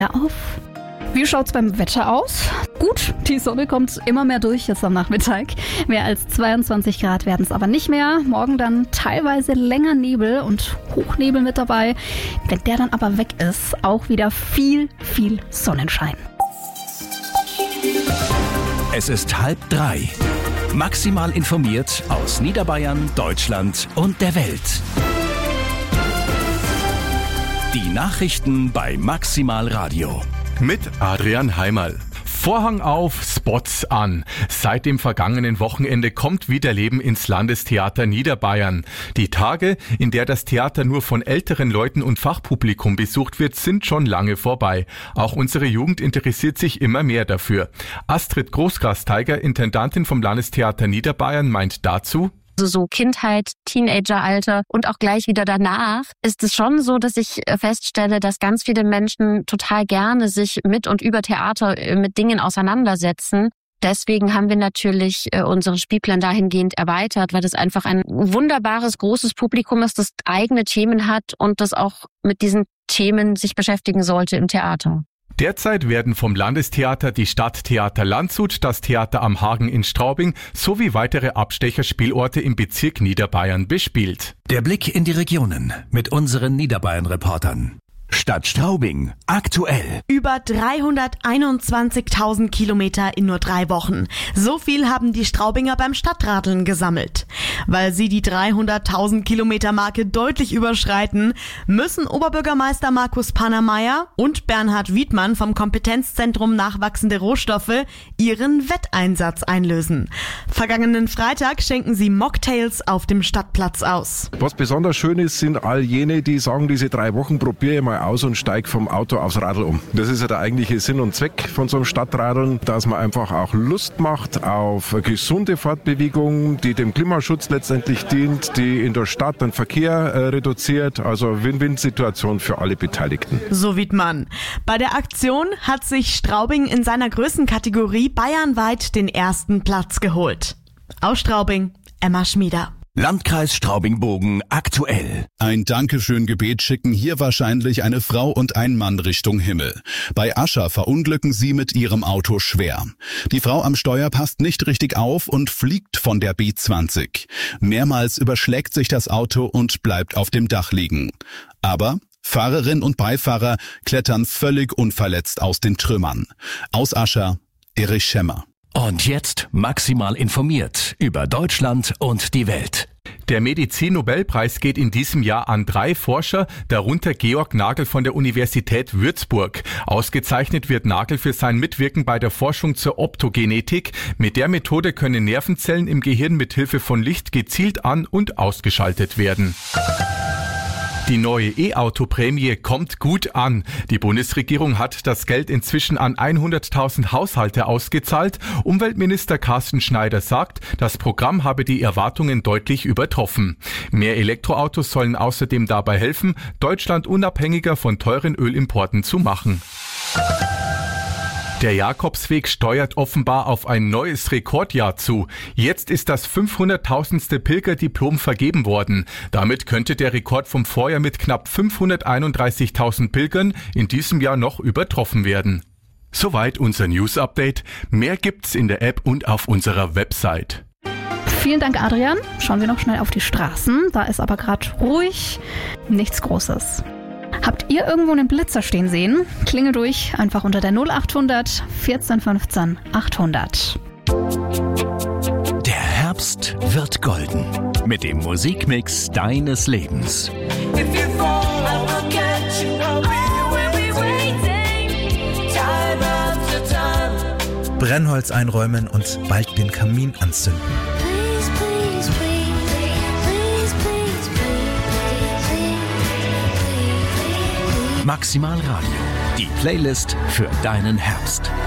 auf. Wie schaut's beim Wetter aus? Gut, die Sonne kommt immer mehr durch jetzt am Nachmittag. Mehr als 22 Grad werden es aber nicht mehr. Morgen dann teilweise länger Nebel und Hochnebel mit dabei. Wenn der dann aber weg ist, auch wieder viel Sonnenschein. Es ist 2:30. Maximal informiert aus Niederbayern, Deutschland und der Welt. Die Nachrichten bei Maximal Radio. Mit Adrian Heimerl. Vorhang auf, Spots an. Seit dem vergangenen Wochenende kommt wieder Leben ins Landestheater Niederbayern. Die Tage, in der das Theater nur von älteren Leuten und Fachpublikum besucht wird, sind schon lange vorbei. Auch unsere Jugend interessiert sich immer mehr dafür. Astrid Großgrasteiger, Intendantin vom Landestheater Niederbayern, meint dazu: So Kindheit, Teenageralter und auch gleich wieder danach ist es schon so, dass ich feststelle, dass ganz viele Menschen total gerne sich mit und über Theater mit Dingen auseinandersetzen. Deswegen haben wir natürlich unseren Spielplan dahingehend erweitert, weil das einfach ein wunderbares, großes Publikum ist, das eigene Themen hat und das auch mit diesen Themen sich beschäftigen sollte im Theater. Derzeit werden vom Landestheater die Stadttheater Landshut, das Theater am Hagen in Straubing sowie weitere Abstecherspielorte im Bezirk Niederbayern bespielt. Der Blick in die Regionen mit unseren Niederbayern-Reportern. Stadt Straubing, aktuell. Über 321.000 Kilometer in nur 3 Wochen. So viel haben die Straubinger beim Stadtradeln gesammelt. Weil sie die 300.000 Kilometer Marke deutlich überschreiten, müssen Oberbürgermeister Markus Pannermeier und Bernhard Wiedmann vom Kompetenzzentrum Nachwachsende Rohstoffe ihren Wetteinsatz einlösen. Vergangenen Freitag schenken sie Mocktails auf dem Stadtplatz aus. Was besonders schön ist, sind all jene, die sagen, diese 3 Wochen probiere ich mal aus und steige vom Auto aufs Radl um. Das ist ja der eigentliche Sinn und Zweck von so einem Stadtradeln, dass man einfach auch Lust macht auf eine gesunde Fortbewegung, die dem Klimaschutz letztendlich dient, die in der Stadt den Verkehr reduziert. Also Win-Win-Situation für alle Beteiligten. So Wiedmann. Bei der Aktion hat sich Straubing in seiner Größenkategorie bayernweit den ersten Platz geholt. Aus Straubing, Emma Schmieder. Landkreis Straubing-Bogen, aktuell. Ein Dankeschön-Gebet schicken hier wahrscheinlich eine Frau und ein Mann Richtung Himmel. Bei Ascher verunglücken sie mit ihrem Auto schwer. Die Frau am Steuer passt nicht richtig auf und fliegt von der B20. Mehrmals überschlägt sich das Auto und bleibt auf dem Dach liegen. Aber Fahrerin und Beifahrer klettern völlig unverletzt aus den Trümmern. Aus Ascher, Erich Schemmer. Und jetzt maximal informiert über Deutschland und die Welt. Der Medizin-Nobelpreis geht in diesem Jahr an 3 Forscher, darunter Georg Nagel von der Universität Würzburg. Ausgezeichnet wird Nagel für sein Mitwirken bei der Forschung zur Optogenetik. Mit der Methode können Nervenzellen im Gehirn mit Hilfe von Licht gezielt an- und ausgeschaltet werden. Die neue E-Auto-Prämie kommt gut an. Die Bundesregierung hat das Geld inzwischen an 100.000 Haushalte ausgezahlt. Umweltminister Carsten Schneider sagt, das Programm habe die Erwartungen deutlich übertroffen. Mehr Elektroautos sollen außerdem dabei helfen, Deutschland unabhängiger von teuren Ölimporten zu machen. Der Jakobsweg steuert offenbar auf ein neues Rekordjahr zu. Jetzt ist das 500.000. Pilgerdiplom vergeben worden. Damit könnte der Rekord vom Vorjahr mit knapp 531.000 Pilgern in diesem Jahr noch übertroffen werden. Soweit unser News-Update. Mehr gibt's in der App und auf unserer Website. Vielen Dank, Adrian. Schauen wir noch schnell auf die Straßen. Da ist aber gerade ruhig. Nichts Großes. Habt ihr irgendwo einen Blitzer stehen sehen? Klingelt durch, einfach unter der 0800 1415 800. Der Herbst wird golden mit dem Musikmix deines Lebens. Brennholz einräumen und bald den Kamin anzünden. Maximal Radio, die Playlist für deinen Herbst.